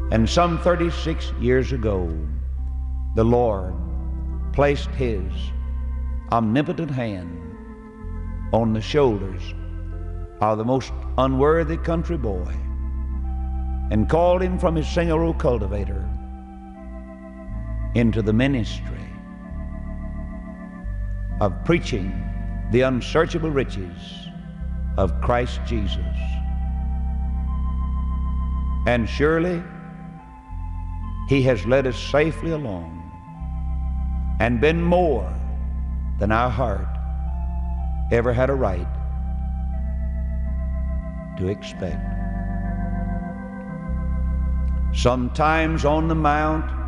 And some 36 years ago, the Lord placed His omnipotent hand on the shoulders of the most unworthy country boy and called him from his single cultivator into the ministry of preaching the unsearchable riches of Christ Jesus. And surely He has led us safely along and been more than our heart ever had a right to expect. Sometimes on the mount